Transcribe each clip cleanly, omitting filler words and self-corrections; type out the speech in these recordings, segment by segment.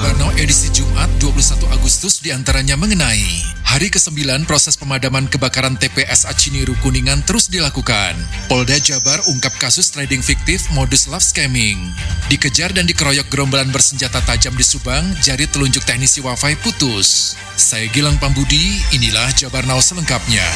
Jabar Now edisi Jumat 21 Agustus diantaranya mengenai hari ke-9 proses pemadaman kebakaran TPSA Ciniru Kuningan terus dilakukan. Polda Jabar ungkap kasus trading fiktif modus love scamming. Dikejar dan dikeroyok gerombolan bersenjata tajam di Subang, jari telunjuk teknisi wifi putus. Saya Gilang Pambudi, inilah Jabar Now selengkapnya.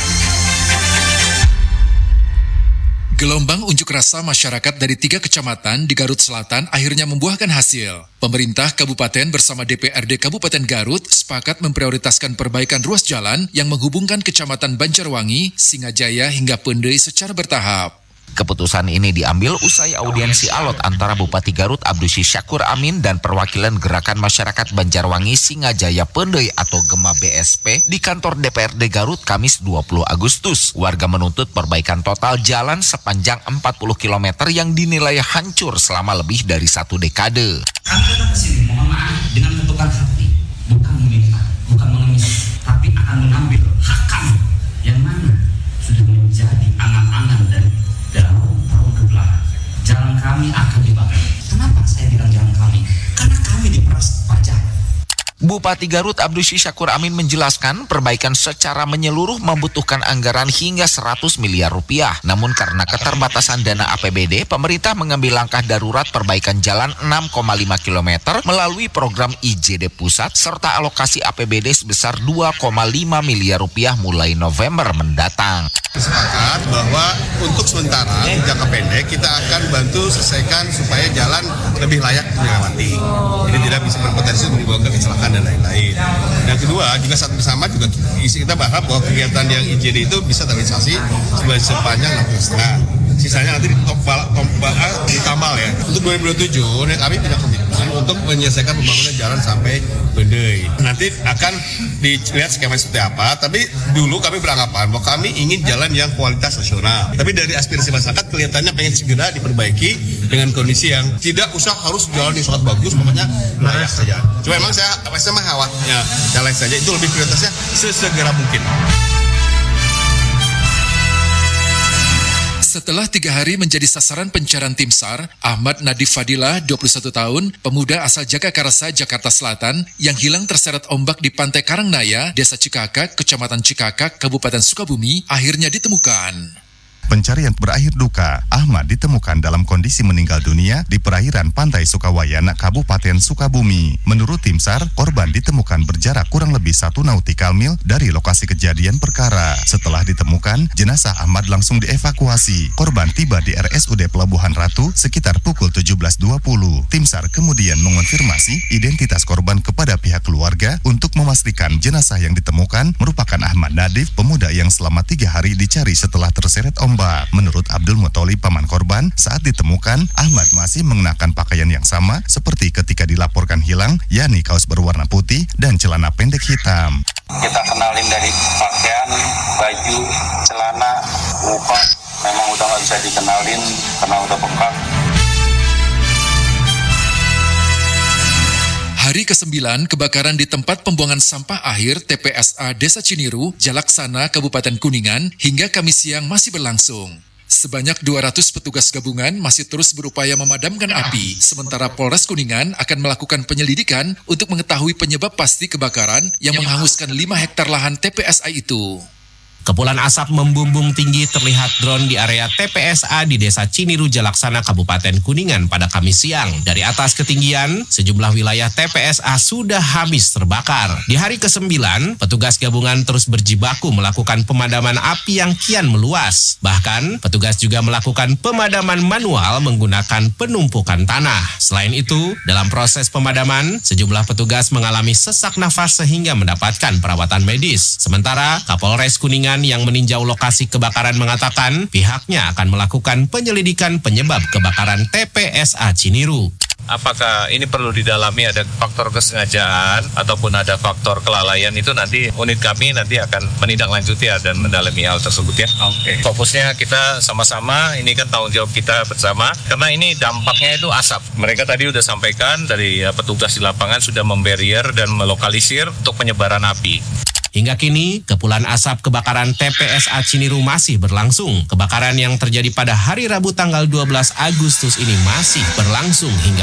Gelombang unjuk rasa masyarakat dari 3 kecamatan di Garut Selatan akhirnya membuahkan hasil. Pemerintah Kabupaten bersama DPRD Kabupaten Garut sepakat memprioritaskan perbaikan ruas jalan yang menghubungkan Kecamatan Banjarwangi, Singajaya hingga Pendei secara bertahap. Keputusan ini diambil usai audiensi alot antara Bupati Garut Abdusi Syakur Amin dan perwakilan Gerakan Masyarakat Banjarwangi Singajaya Pendei atau GEMA BSP di kantor DPRD Garut Kamis 20 Agustus. Warga menuntut perbaikan total jalan sepanjang 40 km yang dinilai hancur selama lebih dari 1 dekade. Kami datang ke sini, mohon maaf, dengan ketukan hati, bukan meminta, bukan mengemis, tapi akan mengambil hak kami yang mana sudah menjadi angan-angan dari tahun ke belakang. Jalan kami akan dibakar. Kenapa saya bilang jalan kami? Karena kami diperas pajak. Bupati Garut Abdusi Syakur Amin menjelaskan perbaikan secara menyeluruh membutuhkan anggaran hingga 100 miliar rupiah. Namun karena keterbatasan dana APBD, pemerintah mengambil langkah darurat perbaikan jalan 6,5 km melalui program IJD pusat serta alokasi APBD sebesar 2,5 miliar rupiah mulai November mendatang. Sepakat bahwa untuk sementara jangka pendek kita akan bantu selesaikan supaya jalan lebih layak dilewati. Jadi tidak bisa berpotensi menimbulkan kecelakaan dan lain-lain. Yang kedua juga saat bersama juga kita berharap bahwa kegiatan yang IJD itu bisa terrealisasi sepanjang 6,5. Sisanya nanti ditambal ya. Untuk 2027 kami punya komitmen untuk menyelesaikan pembangunan jalan sampai Pendei. Nanti akan dilihat skema seperti apa, tapi dulu kami beranggapan bahwa kami ingin jalan yang kualitas nasional. Tapi dari aspirasi masyarakat kelihatannya pengen segera diperbaiki dengan kondisi yang tidak usah harus jalan yang sangat bagus, pokoknya layak saja. Cuma memang saya mah khawatirnya jalan saja itu lebih prioritasnya sesegera mungkin. Setelah 3 hari menjadi sasaran pencarian tim SAR, Ahmad Nadif Fadilah, 21 tahun, pemuda asal Jagakarsa, Jakarta Selatan, yang hilang terseret ombak di Pantai Karangnaya, Desa Cikakak, Kecamatan Cikakak, Kabupaten Sukabumi, akhirnya ditemukan. Pencarian berakhir duka. Ahmad ditemukan dalam kondisi meninggal dunia di perairan Pantai Sukawayana, Kabupaten Sukabumi. Menurut tim SAR, korban ditemukan berjarak kurang lebih 1 nautical mil dari lokasi kejadian perkara. Setelah ditemukan, jenazah Ahmad langsung dievakuasi. Korban tiba di RSUD Pelabuhan Ratu sekitar pukul 17.20. Tim SAR kemudian mengonfirmasi identitas korban kepada pihak keluarga untuk memastikan jenazah yang ditemukan merupakan Ahmad Nadif, pemuda yang selama 3 hari dicari setelah terseret ombak. Menurut Abdul Muthalib, paman korban, saat ditemukan, Ahmad masih mengenakan pakaian yang sama seperti ketika dilaporkan hilang, yakni kaos berwarna putih dan celana pendek hitam. Kita kenalin dari pakaian, baju, celana, muka, memang udah nggak bisa dikenalin karena udah bengkak. Hari ke-9, kebakaran di tempat pembuangan sampah akhir TPSA Desa Ciniru, Jalaksana, Kabupaten Kuningan, hingga Kamis siang masih berlangsung. Sebanyak 200 petugas gabungan masih terus berupaya memadamkan api, sementara Polres Kuningan akan melakukan penyelidikan untuk mengetahui penyebab pasti kebakaran yang menghanguskan 5 hektar lahan TPSA itu. Kepulan asap membumbung tinggi terlihat drone di area TPSA di Desa Ciniru Jalaksana Kabupaten Kuningan pada Kamis siang. Dari atas ketinggian, sejumlah wilayah TPSA sudah habis terbakar. Di hari ke-9, petugas gabungan terus berjibaku melakukan pemadaman api yang kian meluas. Bahkan, petugas juga melakukan pemadaman manual menggunakan penumpukan tanah. Selain itu, dalam proses pemadaman, sejumlah petugas mengalami sesak nafas sehingga mendapatkan perawatan medis. Sementara, Kapolres Kuningan yang meninjau lokasi kebakaran mengatakan pihaknya akan melakukan penyelidikan penyebab kebakaran TPSA Ciniru. Apakah ini perlu didalami ada faktor kesengajaan ataupun ada faktor kelalaian, itu nanti unit kami nanti akan menindaklanjuti dan mendalami hal tersebut ya. Oke. Fokusnya kita sama-sama, ini kan tanggung jawab kita bersama karena ini dampaknya itu asap. Mereka tadi sudah sampaikan dari petugas di lapangan sudah membarier dan melokalisir untuk penyebaran api. Hingga kini, kepulan asap kebakaran TPSA Ciniru masih berlangsung. Kebakaran yang terjadi pada hari Rabu tanggal 12 Agustus ini masih berlangsung hingga